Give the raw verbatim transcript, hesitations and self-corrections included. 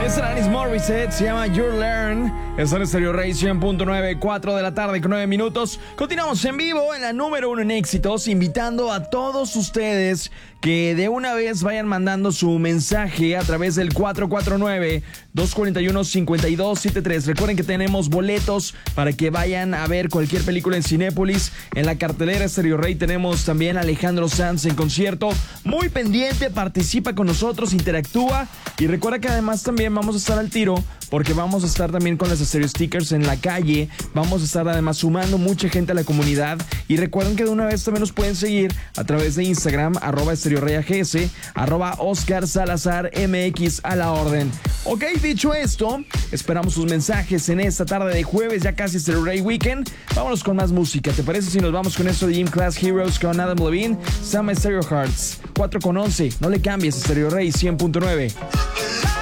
Es Alanis Morissette, se llama Your Learn. Es en Stereo Rey cien punto nueve, cuatro de la tarde con nueve minutos. Continuamos en vivo en la número uno en éxitos, invitando a todos ustedes que de una vez vayan mandando su mensaje a través del cuatro cuatro nueve, dos cuatro uno, cinco dos siete tres. Recuerden que tenemos boletos para que vayan a ver cualquier película en Cinépolis. En la cartelera Stereo Rey tenemos también a Alejandro Sanz en concierto. Muy pendiente, participa con nosotros, interactúa. Y recuerda que además también vamos a estar al tiro porque vamos a estar también con las Stereo Stickers en la calle. Vamos a estar además sumando mucha gente a la comunidad. Y recuerden que de una vez también nos pueden seguir a través de Instagram, arroba Stereo Rey A G S, arroba Oscar Salazar M X a la orden. Ok, dicho esto, esperamos sus mensajes en esta tarde de jueves, ya casi Stereo Rey Weekend. Vámonos con más música. ¿Te parece si nos vamos con esto de Gym Class Heroes con Adam Levine? Sama Stereo Hearts, cuatro con once. No le cambies, Stereo Rey cien punto nueve.